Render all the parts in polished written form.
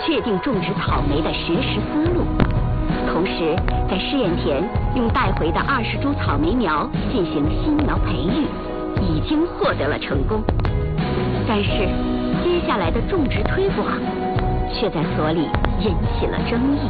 确定种植草莓的实施思路。同时，在试验田用带回的20株草莓苗进行新苗培育，已经获得了成功。但是，接下来的种植推广却在所里引起了争议。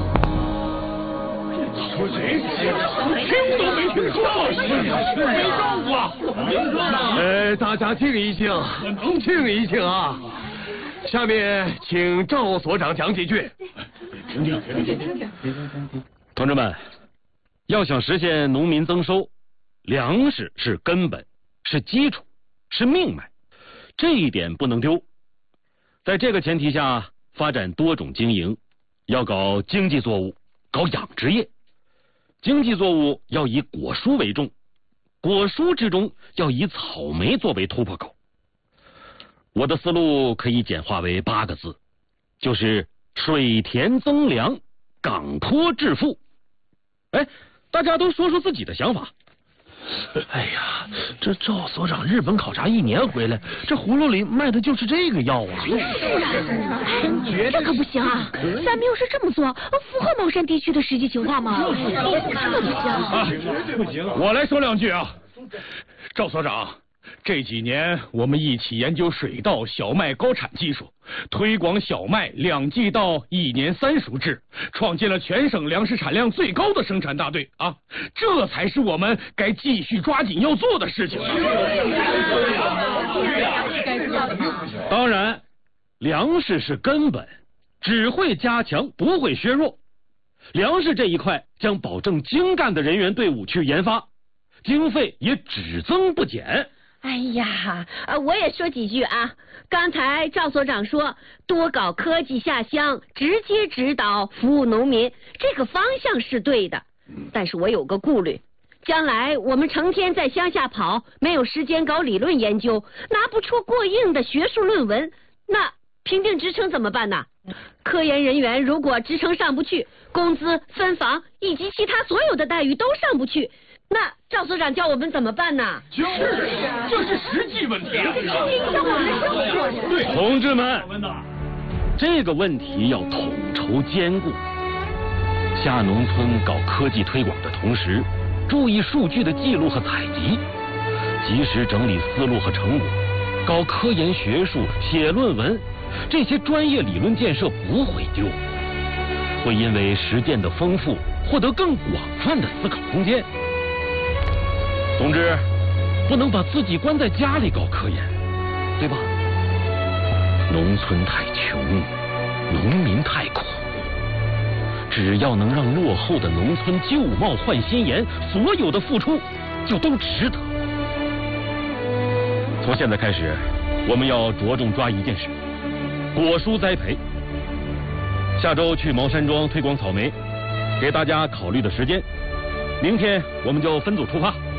说谁？听都没听说，没种过。 大家静一静，静一静啊！下面请赵所长讲几句。 听。 同志们，要想实现农民增收，粮食是根本，是基础，是命脉，这一点不能丢。在这个前提下，发展多种经营，要搞经济作物，搞养殖业。经济作物要以果蔬为重，果蔬之中要以草莓作为突破口。我的思路可以简化为8个字，就是水田增粮，港托致富。大家都说说自己的想法。 哎呀，这赵所长日本考察1年回来，这葫芦里卖的就是这个药啊！ 这可不行啊！咱们要是这么做，符合茅山地区的实际情况吗？这不行！我来说2句啊，赵所长。这几年，我们一起研究水稻、小麦高产技术，推广小麦2季稻1年3熟制，创建了全省粮食产量最高的生产大队啊！这才是我们该继续抓紧要做的事情。 当然，粮食是根本，只会加强，不会削弱。粮食这一块将保证精干的人员队伍去研发，经费也只增不减。 哎呀，我也说几句啊。刚才赵所长说多搞科技下乡，直接指导服务农民，这个方向是对的。但是我有个顾虑，将来我们成天在乡下跑，没有时间搞理论研究，拿不出过硬的学术论文，那评定职称怎么办呢？科研人员如果职称上不去，工资、分房以及其他所有的待遇都上不去，那赵所长叫我们怎么办呢？ 这是实际问题啊！ 影响我们的生活。 对， 同志们，这个问题要统筹兼顾。下农村搞科技推广的同时，注意数据的记录和采集，及时整理思路和成果，搞科研学术、写论文，这些专业理论建设不会丢，会因为实践的丰富，获得更广泛的思考空间。同志，不能把自己关在家里搞科研，对吧？农村太穷，农民太苦，只要能让落后的农村旧貌换新颜，所有的付出就都值得。从现在开始，我们要着重抓一件事：果蔬栽培。下周去茅山庄推广草莓，给大家考虑的时间，明天我们就分组出发。